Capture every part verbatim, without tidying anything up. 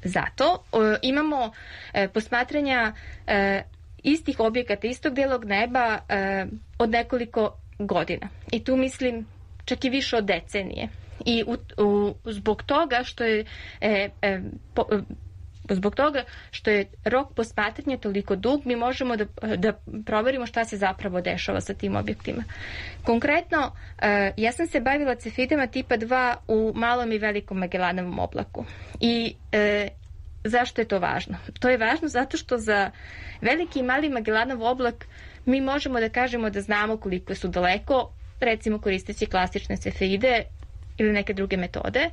Zato e, imamo e, posmatranja e, istih objekata, istog delog neba e, od nekoliko godina. I tu mislim čak i više od decenije. I u, u, zbog toga što je e, e, po, zbog toga što je rok posmatranja toliko dug, mi možemo da, da proverimo šta se zapravo dešava sa tim objektima. Konkretno, e, ja sam se bavila cefeidama tipa dva u malom i velikom Magellanovom oblaku. I e, zašto je to važno? To je važno zato što za veliki i mali Magellanov oblak mi možemo da kažemo da znamo koliko su daleko, recimo koristeći klasične cefeide ili neke druge metode.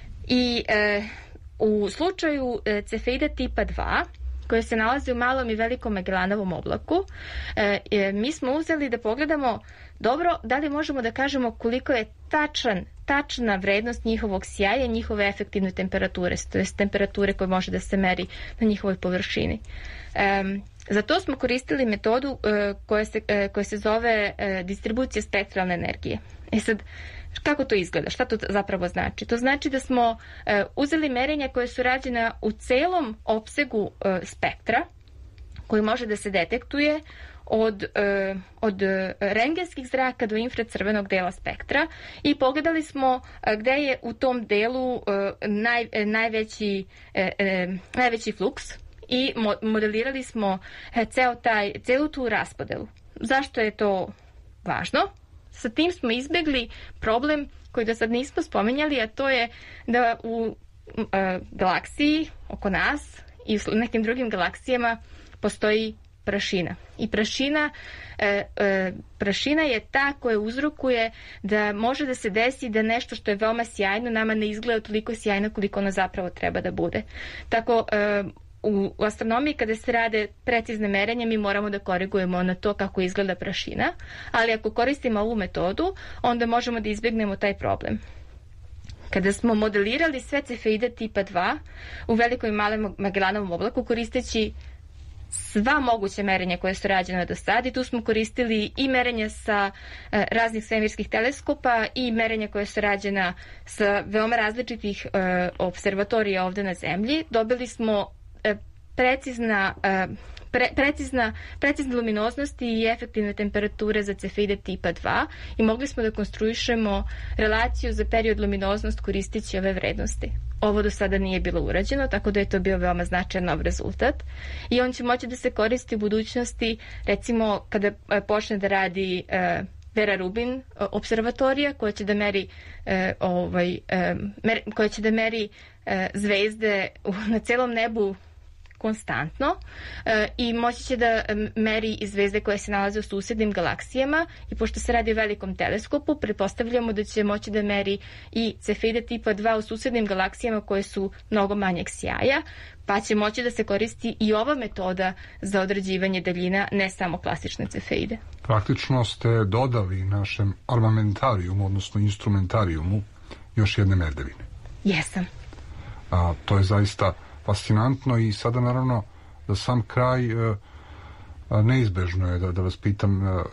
I e, u slučaju e, cefeida tipa dva, koje se nalaze u malom i velikom Magellanovom oblaku, e, e, mi smo uzeli da pogledamo dobro da li možemo da kažemo koliko je tačan, tačna vrednost njihovog sjaja, njihove efektivne temperature, to je temperature koje može da se meri na njihovoj površini. E, za to smo koristili metodu e, koja, se, e, koja se zove e, distribucija spektralne energije. E sad, kako to izgleda? Šta to zapravo znači? To znači da smo e, uzeli merenja koje su rađena u celom opsegu e, spektra, koji može da se detektuje od, e, od rentgenskih zraka do infracrvenog dela spektra i pogledali smo e, gde je u tom delu e, naj, e, najveći, e, e, najveći fluks i mo, modelirali smo e, ceo taj, celu tu raspodelu. Zašto je to važno? Sa tim smo izbegli problem koji do sad nismo spominjali, a to je da u e, galaksiji oko nas i u nekim drugim galaksijama postoji prašina. I prašina, e, e, prašina je ta koja uzrokuje da može da se desi da nešto što je veoma sjajno nama ne izgleda toliko sjajno koliko ono zapravo treba da bude. Tako, e, u astronomiji kada se rade precizne merenja mi moramo da korigujemo na to kako izgleda prašina, ali ako koristimo ovu metodu onda možemo da izbegnemo taj problem. Kada smo modelirali sve cefeide tipa dva u velikom i malom Magellanovom oblaku koristeći sva moguća merenja koje su rađena do sada i tu smo koristili i merenja sa e, raznih svemirskih teleskopa i merenja koje su rađena sa veoma različitih e, observatorija ovde na Zemlji, dobili smo precizna, pre, precizna, precizne luminoznosti i efektivne temperature za cefeide tipa dva i mogli smo da konstruišemo relaciju za period luminoznost koristeći ove vrednosti. Ovo do sada nije bilo urađeno, tako da je to bio veoma značajan nov rezultat i on će moći da se koristi u budućnosti, recimo kada počne da radi Vera Rubin observatorija koja će da meri ovaj, mer, koja će da meri zvezde na celom nebu konstantno e, i moći će da meri i zvezde koje se nalaze u susednim galaksijama i pošto se radi o velikom teleskopu, pretpostavljamo da će moći da meri i cefeide tipa dva u susednim galaksijama koje su mnogo manjeg sjaja, pa će moći da se koristi i ova metoda za određivanje daljina, ne samo klasične cefeide. Praktično ste dodali našem armamentarijumu, odnosno instrumentarijumu, još jedne merdevine. Jesam. A, to je zaista fascinantno i sada naravno za sam kraj e, neizbežno je da, da vas pitam e,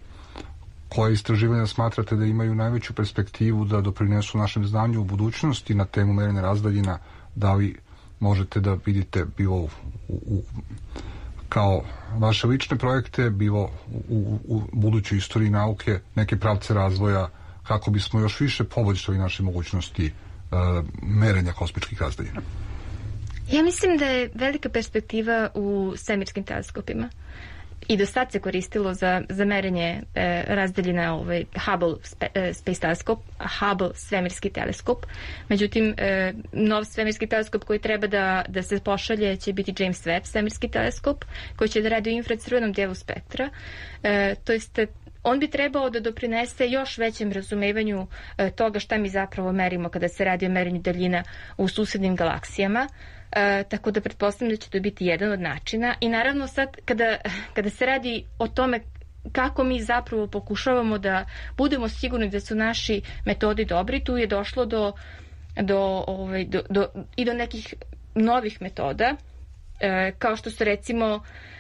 koje istraživanja smatrate da imaju najveću perspektivu da doprinesu našem znanju u budućnosti na temu merenja razdaljina, da li možete da vidite bilo u, u, kao vaše lične projekte, bilo u, u, u budućoj istoriji nauke neke pravce razvoja kako bismo još više poboljšali naše mogućnosti e, merenja kosmičkih razdaljina. Ja mislim da je velika perspektiva u svemirskim teleskopima. I do sad se koristilo za, za merenje e, razdaljina ovaj, Hubble spe, e, Space Telescope, Hubble svemirski teleskop. Međutim, e, nov svemirski teleskop koji treba da, da se pošalje će biti James Webb svemirski teleskop, koji će da radi u infracrvenom delu spektra. E, to jest, on bi trebao da doprinese još većem razumevanju e, toga šta mi zapravo merimo kada se radi o merenju daljina u susednim galaksijama. E, tako da pretpostavljam da će to biti jedan od načina i naravno sad kada, kada se radi o tome kako mi zapravo pokušavamo da budemo sigurni da su naši metodi dobri, tu je došlo do, do, ovaj, do, do, i do nekih novih metoda, e, kao što su recimo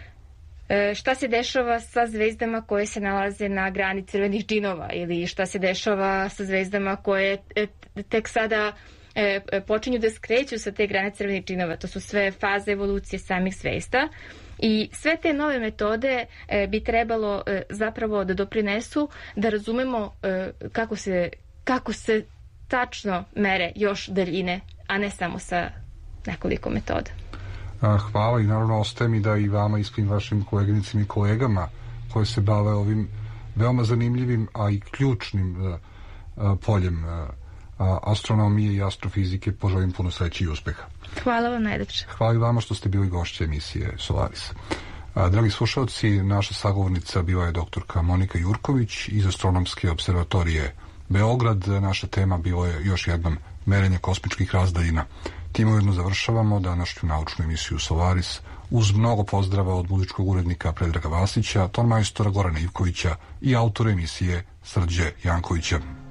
e, šta se dešava sa zvezdama koje se nalaze na grani crvenih džinova ili šta se dešava sa zvezdama koje e, tek sada e, počinju da skreću sa te grane crvenih činova. To su sve faze evolucije samih svesta. I sve te nove metode e, bi trebalo e, zapravo da doprinesu da razumemo e, kako se, kako se tačno mere još daljine, a ne samo sa nekoliko metoda. Hvala i naravno ostaje mi da i vama iskrenim vašim koleginicima i kolegama koji se bave ovim veoma zanimljivim, a i ključnim uh, uh, poljem uh, astronomije i astrofizike poželim puno sreće i uspeha. Hvala vam najlepše. Hvala i vama što ste bili gošće emisije Solaris. Uh, dragi slušalci, naša sagovornica bila je doktorka Monika Jurković iz Astronomske observatorije Beograd. Naša tema bila je još jednom merenje kosmičkih razdaljina. Tim ujedno završavamo današnju naučnu emisiju Solaris uz mnogo pozdrava od muzičkog urednika Predraga Vasića, tonmajstora Gorana Ivkovića i autora emisije Srđe Jankovića.